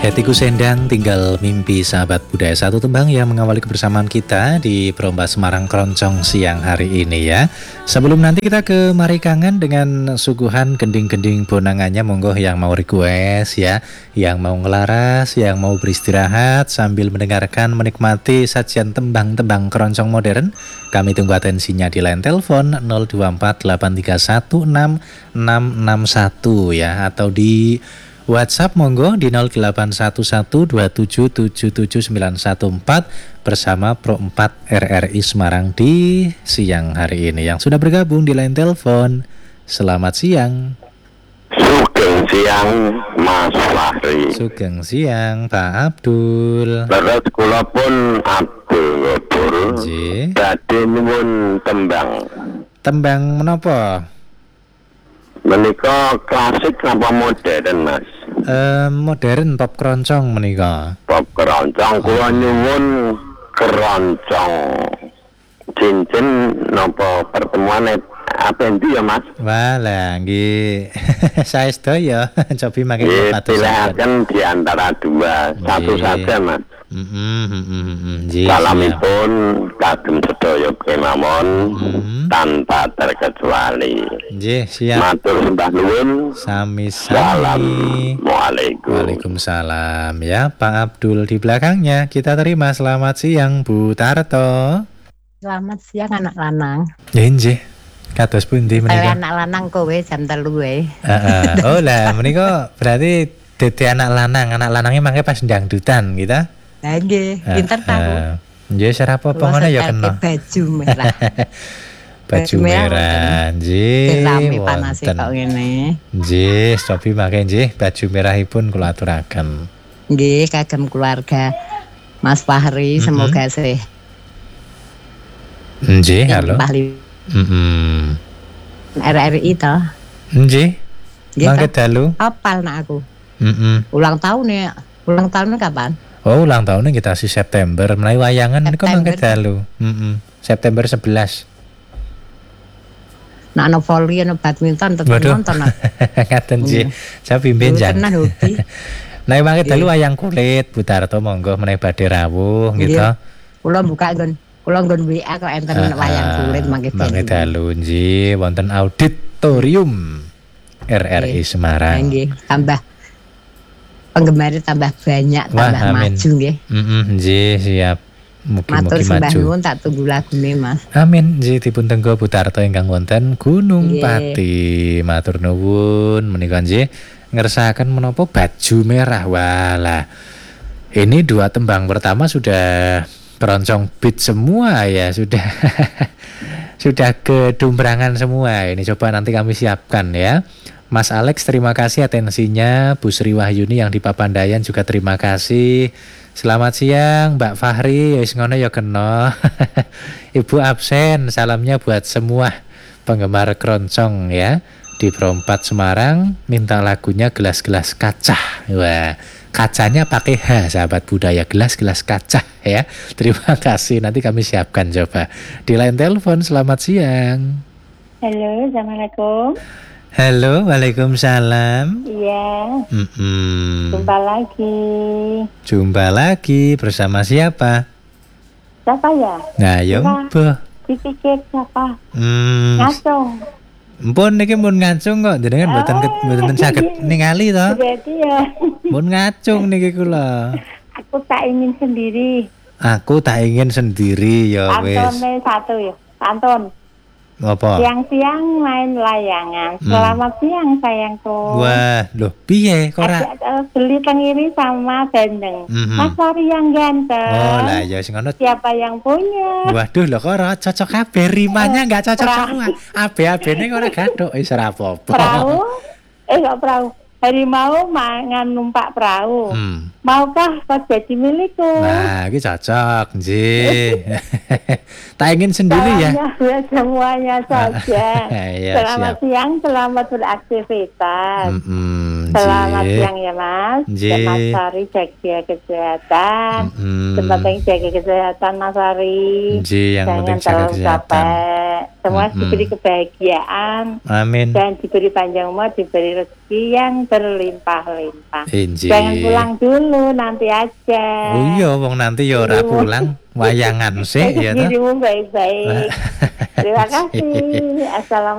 Hatiku sendang tinggal mimpi sahabat budaya, satu tembang yang mengawali kebersamaan kita di Peromba Semarang Keroncong siang hari ini ya. Sebelum nanti kita ke Mari Kangen dengan suguhan gending-gending bonangannya, monggo yang mau request ya, yang mau ngelaras, yang mau beristirahat sambil mendengarkan menikmati sajian tembang-tembang keroncong modern. Kami tunggu atensinya di line telepon 02483166661 ya, atau di WhatsApp monggo di 081127779114 bersama Pro 4 RRI Semarang di siang hari ini. Yang sudah bergabung di line telepon, selamat siang. Sugeng siang Mas Fahri. Sugeng siang Pak Abdul. Leres kula pun Abdul Ngobur. Badhe nyuwun tembang. Tembang menapa? Menika klasik apa modern, Mas? Modern pop keroncong menika. Pop keroncong kula nyuwun keroncong cincin napa pertemuan apa endi ya, Mas? Walah nggih. Saestu ya, cobi mangke silakan di antara dua, satu saja, Mas. Salamipun kagem sedaya kemawon tanpa terkecuali. Nggih, siap. Matur sembah nuwun. Sami-sami. Assalamualaikum. Waalaikumsalam ya Pak Abdul di belakangnya. Kita terima selamat siang Bu Tarto. Selamat siang anak lanang. Nggih. Kados pundi menika? Anak lanang kowe jam 3 wae. Oh lah menika berarti dadi anak lanang. Anak lanangnya mangke pas dangdutan gitu. Lah nggih, pinter ta Bu. Nggih, sarapo apa ngono ya kena. Baju merah. Baju merah, nggih. Rame panase kok ngene. Nggih, cobi mangke nggih baju merahipun kula aturaken. Nggih, kagem keluarga Mas Fahri semoga sehat. Nggih, halo. RRI to. Nggih. Mangke dalu. Apal nak aku. Ulang tahunnya kapan? Oh, ulang tahunnya kita si September. Mulai wayangan niku mangke dalu. September 11. Nak no volley no badminton tetep nonton. Ngaten nggih. Saya pimpin jan. Tenan hobi. Nah, mangke dalu wayang kulit Bu Tarto monggo menawi badhe rawuh gitu. Kula nggon WA kok enten wayang kulit mangke dalu nggih wonten auditorium RRI Semarang. Nggih, tambah penggemar tambah banyak, tambah maju nggih. Nggih, siap. Mugi-mugi maju. Matur sembah tak tunggu lagune Mas. Amin. Nggih dipun tenggo Bu Tarto ingkang wonten Gunung Pati. Matur nuwun menika nggih ngersakaken menapa baju merah. Walah. Ini dua tembang pertama sudah keroncong beat semua ya, sudah kedumbrangan semua. Ini coba nanti kami siapkan ya. Mas Alex terima kasih atensinya. Bu Sri Wahyuni yang di Papandayan juga terima kasih. Selamat siang Mbak Fahri. Wis ngono ya kena. Ibu absen. Salamnya buat semua penggemar keroncong ya di Pro 4 Semarang. Minta lagunya Gelas-gelas kaca. Wah, kacanya pakai H sahabat budaya, gelas-gelas kaca ya. Terima kasih, nanti kami siapkan coba. Di line telepon, selamat siang. Halo, Assalamualaikum. Halo, waalaikumsalam. Iya. Jumpa lagi bersama siapa? Siapa ya? Nah, yo boh. Dipikir siapa? Ngacung. Mpun niki mun ngacung kok jenengan mboten saged ningali to. Berarti ya. Mun ngacung niki kula. Aku tak ingin sendiri ya wis. Antone satu ya. Anton. Apa? Siang-siang main layangan. Selamat siang sayangku. Wah, loh piye kok ora beli tengiri sama dendeng. Mas Fahri yang ganteng. Oh lah ya sing ngono. Siapa yang punya? Waduh lho kok ora cocok kabeh, rimanya enggak cocok semua. AB-AB-ne kok ora gathuk wis ora apa-apa. Perahu? Enggak perahu. Harimau mangan numpak perahu. Maukah kau jadi milikku? Nah, ini cocok, nggih. Tak ingin sendiri ya. Semuanya saja. Ya, selamat siang, selamat beraktivitas. Selamat siang ya Mas. Mas Hari jaga kesehatan. Tempat yang jaga kesehatan Mas Hari. Yang penting jaga kesehatan. Semua diberi kebahagiaan. Amin. Dan diberi panjang umur, diberi rezeki yang berlimpah-limpah. Inji. Jangan pulang dulu. dulu, nanti aja. Oh iya, wong nanti ya ora pulang, wayangan sih ya toh. Dirimu baik-baik. Terima kasih. Assalamualaikum.